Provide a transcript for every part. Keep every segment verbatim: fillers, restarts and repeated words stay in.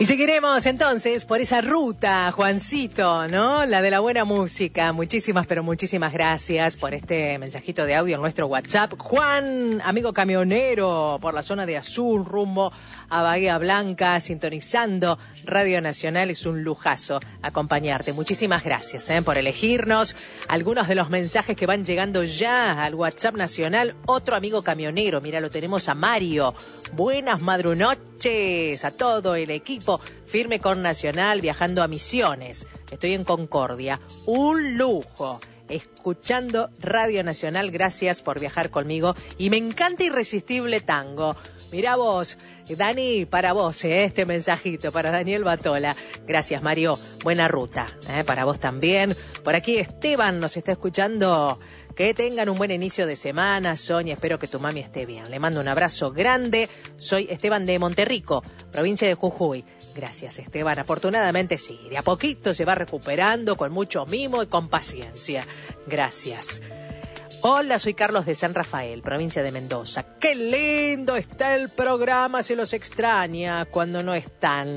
Y seguiremos entonces por esa ruta, Juancito, ¿no? La de la buena música. Muchísimas, pero muchísimas gracias por este mensajito de audio en nuestro WhatsApp. Juan, amigo camionero, por la zona de Azul, rumbo a Bahía Blanca, sintonizando Radio Nacional. Es un lujazo acompañarte. Muchísimas gracias ¿eh? por elegirnos. Algunos de los mensajes que van llegando ya al WhatsApp nacional. Otro amigo camionero, mira, lo tenemos a Mario. Buenas madrunoches a todo el equipo. Firme con Nacional, viajando a Misiones. Estoy en Concordia. Un lujo. Escuchando Radio Nacional, gracias por viajar conmigo. Y me encanta Irresistible Tango. Mirá vos, Dani, para vos, ¿eh? este mensajito, para Daniel Batola. Gracias, Mario. Buena ruta, ¿eh? para vos también. Por aquí Esteban nos está escuchando. Que tengan un buen inicio de semana, Sonia. Espero que tu mami esté bien. Le mando un abrazo grande. Soy Esteban de Monterrico, provincia de Jujuy. Gracias, Esteban. Afortunadamente sí, de a poquito se va recuperando con mucho mimo y con paciencia. Gracias. Hola, soy Carlos de San Rafael, provincia de Mendoza. ¡Qué lindo está el programa! Se los extraña cuando no están.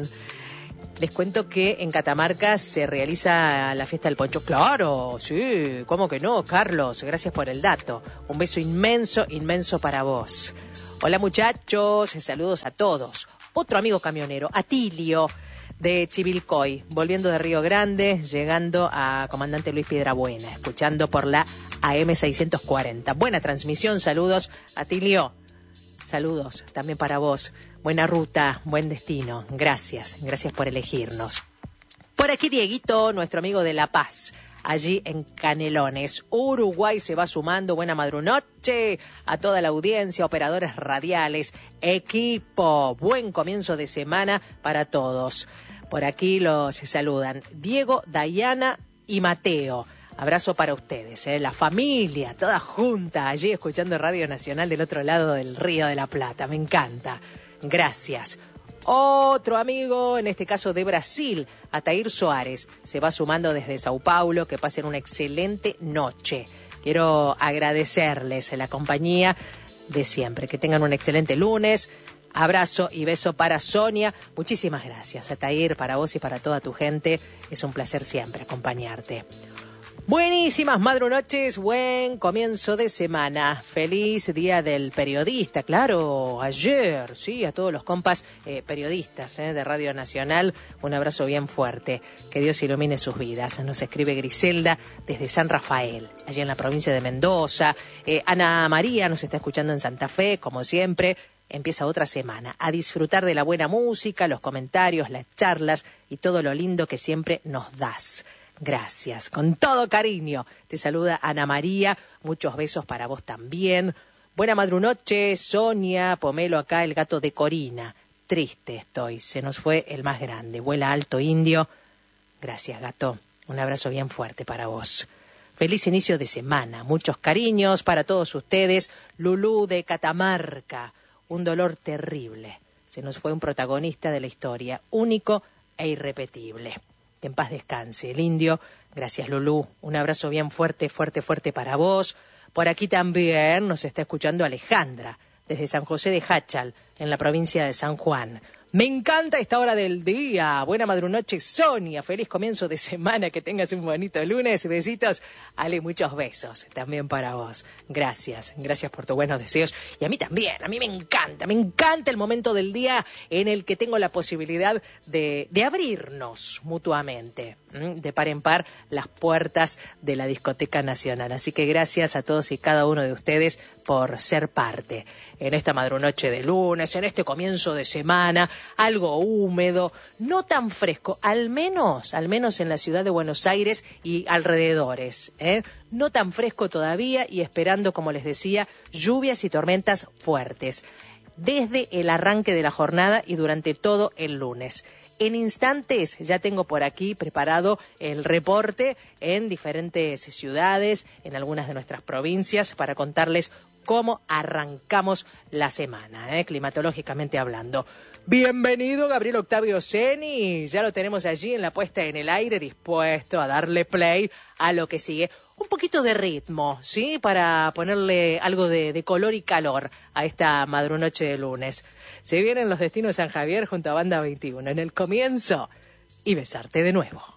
Les cuento que en Catamarca se realiza la fiesta del poncho. ¡Claro! Sí, ¿cómo que no, Carlos? Gracias por el dato. Un beso inmenso, inmenso para vos. Hola, muchachos. Saludos a todos. Otro amigo camionero, Atilio, de Chivilcoy, volviendo de Río Grande, llegando a Comandante Luis Piedrabuena, escuchando por la A M seiscientos cuarenta. Buena transmisión, saludos, Atilio. Saludos también para vos. Buena ruta, buen destino. Gracias, gracias por elegirnos. Por aquí Dieguito, nuestro amigo de La Paz, allí en Canelones. Uruguay se va sumando. Buena madrunoche a toda la audiencia, operadores radiales, equipo. Buen comienzo de semana para todos. Por aquí los saludan Diego, Dayana y Mateo. Abrazo para ustedes, ¿eh? La familia, toda junta, allí escuchando Radio Nacional del otro lado del Río de la Plata. Me encanta. Gracias. Otro amigo, en este caso de Brasil, Atair Soares, se va sumando desde Sao Paulo. Que pasen una excelente noche. Quiero agradecerles la compañía de siempre. Que tengan un excelente lunes. Abrazo y beso para Sonia. Muchísimas gracias, Atair, para vos y para toda tu gente. Es un placer siempre acompañarte. Buenísimas madrunoches, buen comienzo de semana. Feliz Día del Periodista, claro, ayer, sí, a todos los compas eh, periodistas eh, de Radio Nacional, un abrazo bien fuerte. Que Dios ilumine sus vidas. Nos escribe Griselda desde San Rafael, allí en la provincia de Mendoza. Eh, Ana María nos está escuchando en Santa Fe, como siempre. Empieza otra semana a disfrutar de la buena música, los comentarios, las charlas y todo lo lindo que siempre nos das. Gracias, con todo cariño. Te saluda Ana María, muchos besos para vos también. Buena madrunoche, Sonia, Pomelo acá, el gato de Corina. Triste estoy, se nos fue el más grande. Vuela alto, indio. Gracias, gato. Un abrazo bien fuerte para vos. Feliz inicio de semana, muchos cariños para todos ustedes. Lulú de Catamarca, un dolor terrible. Se nos fue un protagonista de la historia, único e irrepetible. Que en paz descanse el indio. Gracias, Lulú. Un abrazo bien fuerte, fuerte, fuerte para vos. Por aquí también nos está escuchando Alejandra, desde San José de Jáchal, en la provincia de San Juan. Me encanta esta hora del día. Buena madrunoche, Sonia. Feliz comienzo de semana. Que tengas un bonito lunes. Besitos. Ale, muchos besos también para vos. Gracias. Gracias por tus buenos deseos. Y a mí también. A mí me encanta. Me encanta el momento del día en el que tengo la posibilidad de, de abrirnos mutuamente, de par en par, las puertas de la Discoteca Nacional. Así que gracias a todos y cada uno de ustedes por ser parte. En esta madrunoche de lunes, en este comienzo de semana, algo húmedo, no tan fresco, al menos, al menos en la ciudad de Buenos Aires y alrededores, ¿eh? No tan fresco todavía y esperando, como les decía, lluvias y tormentas fuertes, desde el arranque de la jornada y durante todo el lunes. En instantes ya tengo por aquí preparado el reporte en diferentes ciudades, en algunas de nuestras provincias, para contarles cómo arrancamos la semana, ¿eh? climatológicamente hablando. Bienvenido Gabriel Octavio Ceni, ya lo tenemos allí en la puesta en el aire, dispuesto a darle play a lo que sigue. Un poquito de ritmo, ¿sí? Para ponerle algo de, de color y calor a esta madrunoche de lunes. Se vienen los destinos de San Javier junto a Banda veintiuno en el comienzo y besarte de nuevo.